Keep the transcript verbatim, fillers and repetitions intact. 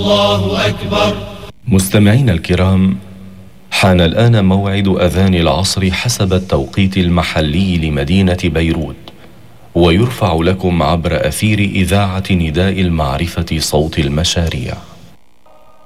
الله أكبر. مستمعين الكرام، حان الآن موعد أذان العصر حسب التوقيت المحلي لمدينة بيروت، ويرفع لكم عبر أثير إذاعة نداء المعرفة صوت المشاريع.